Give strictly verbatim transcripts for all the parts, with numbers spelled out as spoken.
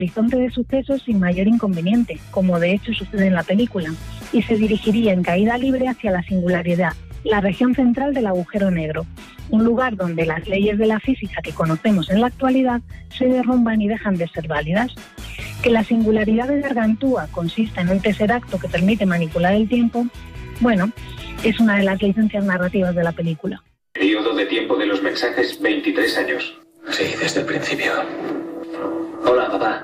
horizonte de sucesos sin mayor inconveniente, como de hecho sucede en la película, y se dirigiría en caída libre hacia la singularidad, la región central del agujero negro, un lugar donde las leyes de la física que conocemos en la actualidad se derrumban y dejan de ser válidas. Que la singularidad de Gargantúa consista en un tesseracto que permite manipular el tiempo, bueno, es una de las licencias narrativas de la película. Periodo de tiempo de los mensajes, veintitrés años. Sí, desde el principio. Hola, papá.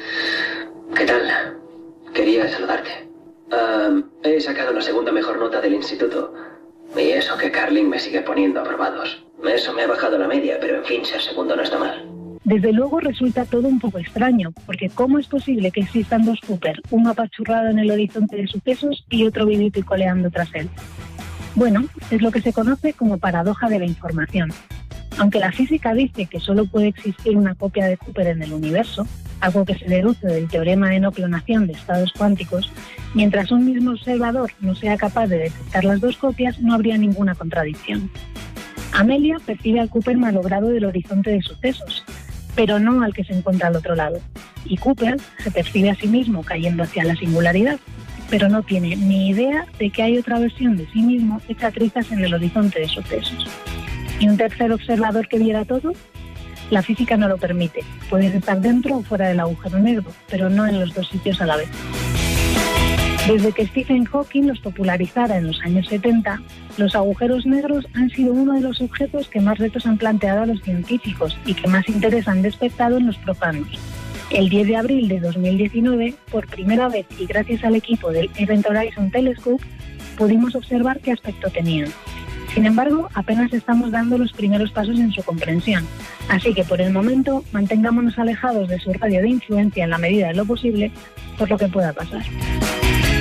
¿Qué tal? Quería saludarte. Um, he sacado la segunda mejor nota del instituto. Y eso que Carling me sigue poniendo aprobados. Eso me ha bajado la media, pero en fin, ser segundo no está mal. Desde luego resulta todo un poco extraño, porque ¿cómo es posible que existan dos Cooper, uno apachurrado en el horizonte de sucesos y otro vivito y coleando tras él? Bueno, es lo que se conoce como paradoja de la información. Aunque la física dice que solo puede existir una copia de Cooper en el universo, algo que se deduce del teorema de no clonación de estados cuánticos, mientras un mismo observador no sea capaz de detectar las dos copias, no habría ninguna contradicción. Amelia percibe al Cooper malogrado del horizonte de sucesos, pero no al que se encuentra al otro lado. Y Cooper se percibe a sí mismo cayendo hacia la singularidad, pero no tiene ni idea de que hay otra versión de sí mismo hecha trizas en el horizonte de sucesos. ¿Y un tercer observador que viera todo? La física no lo permite. Puedes estar dentro o fuera del agujero negro, pero no en los dos sitios a la vez. Desde que Stephen Hawking los popularizara en los años setenta, los agujeros negros han sido uno de los objetos que más retos han planteado a los científicos y que más interés han despertado en los profanos. El diez de abril de dos mil diecinueve, por primera vez y gracias al equipo del Event Horizon Telescope, pudimos observar qué aspecto tenían. Sin embargo, apenas estamos dando los primeros pasos en su comprensión, así que por el momento mantengámonos alejados de su radio de influencia en la medida de lo posible, por lo que pueda pasar.